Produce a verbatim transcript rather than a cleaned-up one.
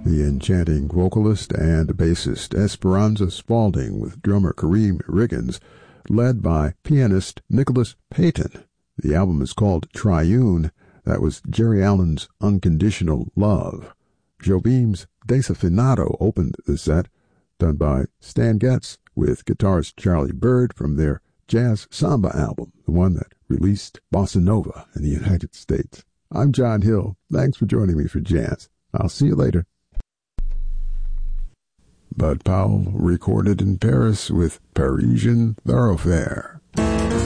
the enchanting vocalist and bassist Esperanza Spalding with drummer Kareem Riggins, led by pianist Nicholas Payton. The album is called Triune. That was Jerry Allen's Unconditional Love. Jobim's Desafinato opened the set, done by Stan Getz with guitarist Charlie Bird from their Jazz Samba album, the one that released Bossa Nova in the United States. I'm John Hill. Thanks for joining me for Jazz. I'll see you later. Bud Powell recorded in Paris with Parisian Thoroughfare.